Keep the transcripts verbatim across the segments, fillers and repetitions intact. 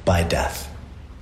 by death.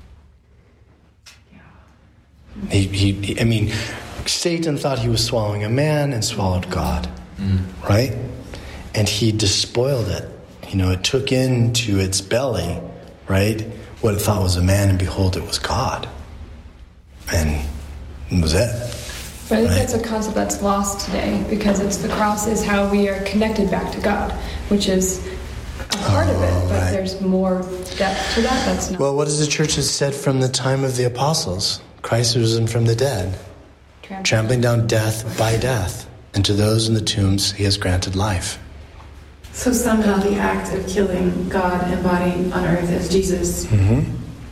He, he, he, I mean, Satan thought he was swallowing a man and swallowed God, mm. right? And he despoiled it. You know, it took into its belly, right, what it thought was a man, and behold, it was God. And it was it. But I think right? that's a concept that's lost today, because it's the cross is how we are connected back to God, which is a part oh, of it, but right. there's more depth to that. That's not. Well, what does the church have said from the time of the apostles? Christ was risen from the dead, trampling, trampling down death by death, and to those in the tombs he has granted life. So somehow the act of killing God embodied on earth as Jesus mm-hmm.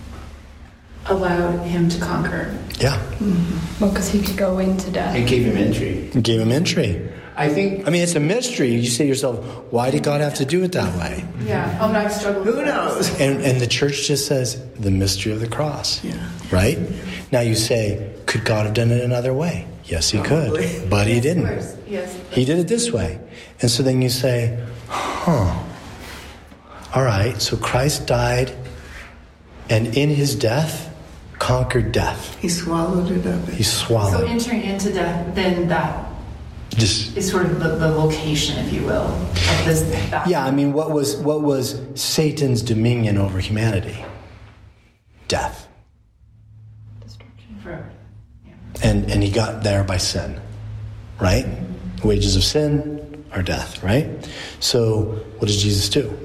allowed him to conquer. Yeah. Mm-hmm. Well, because he could go into death. It gave him entry. It gave him entry. I think... I mean, it's a mystery. You say to yourself, why did God have to do it that way? Yeah. Oh, no, I struggle with Who knows? And, and the church just says, the mystery of the cross. Yeah. Right? Now you say, could God have done it another way? Yes, he Probably. could. But he didn't. Yes. He did it this way. And so then you say, huh. All right, so Christ died, and in his death, conquered death. He swallowed it up. He swallowed. So entering into death, then that Just, is sort of the, the location, if you will, of this battle. Yeah, I mean, what was what was Satan's dominion over humanity? Death. Destruction. Forever. Yeah. And and he got there by sin, right? The wages of sin are death, right? So what does Jesus do?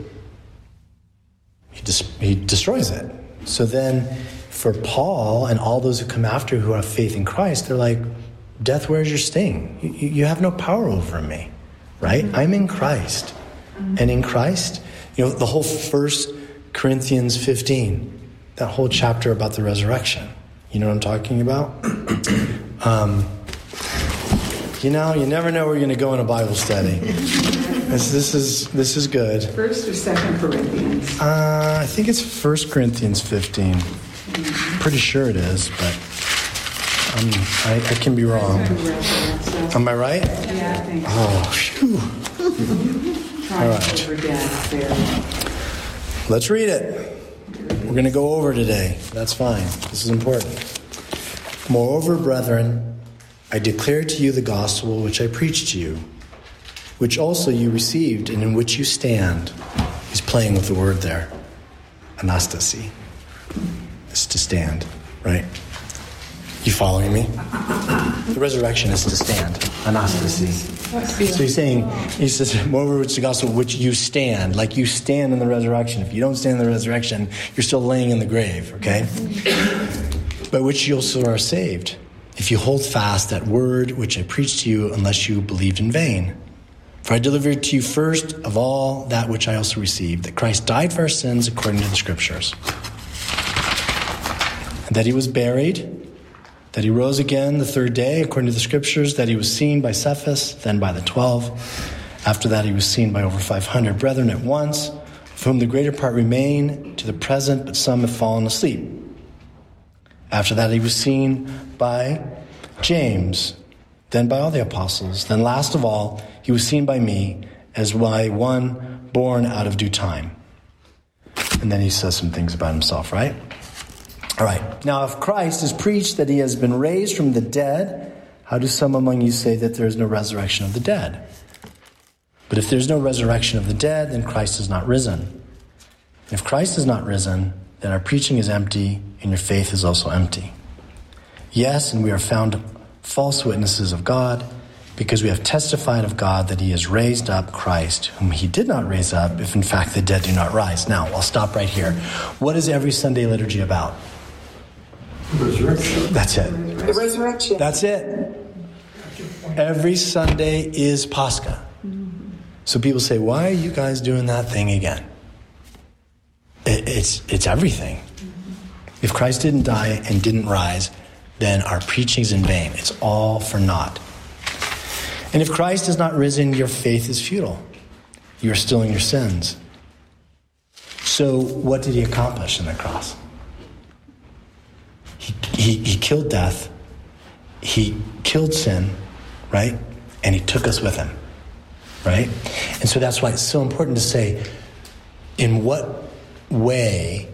He dis- he destroys it. So then, for Paul and all those who come after who have faith in Christ, they're like, death, where's your sting? You, you have no power over me, right? Mm-hmm. I'm in Christ. Mm-hmm. And in Christ, you know, the whole First Corinthians fifteen, that whole chapter about the resurrection. You know what I'm talking about? um, you know, you never know where you're going to go in a Bible study. this, this is this is good. First or Second Corinthians? Uh, I think it's First Corinthians fifteen. Mm-hmm. Pretty sure it is, but um, I, I can be wrong. Am I right? Yeah, I think so. Oh, phew. All right. Let's read it. We're going to go over today. That's fine. This is important. Moreover, brethren, I declare to you the gospel which I preached to you, which also you received and in which you stand. He's playing with the word there. Anastasi. It's to stand, right? You following me? The resurrection is to stand. Anastasi. So he's saying, he says, moreover, it's the gospel which you stand. Like you stand in the resurrection. If you don't stand in the resurrection, you're still laying in the grave, okay? By which you also are saved, if you hold fast that word which I preached to you, unless you believed in vain. For I delivered to you first of all that which I also received, that Christ died for our sins according to the Scriptures, and that he was buried, that he rose again the third day according to the Scriptures, that he was seen by Cephas, then by the twelve. After that he was seen by over five hundred brethren at once, of whom the greater part remain to the present, but some have fallen asleep. After that he was seen by James, then by all the apostles. Then last of all, he was seen by me as by one born out of due time. And then he says some things about himself, right? All right. Now, if Christ is preached that he has been raised from the dead, how do some among you say that there is no resurrection of the dead? But if there's no resurrection of the dead, then Christ is not risen. And if Christ is not risen, then our preaching is empty, and your faith is also empty. Yes, and we are found false witnesses of God, because we have testified of God that he has raised up Christ, whom he did not raise up, if in fact the dead do not rise. Now, I'll stop right here. What is every Sunday liturgy about? Resurrection. That's it. The resurrection. That's it. Every Sunday is Pascha. So people say, why are you guys doing that thing again? It, it's it's everything. If Christ didn't die and didn't rise, then our preaching's in vain. It's all for naught. And if Christ is not risen, your faith is futile. You are still in your sins. So what did he accomplish in the cross? He, he, he killed death. He killed sin, right? And he took us with him, right? And so that's why it's so important to say, in what way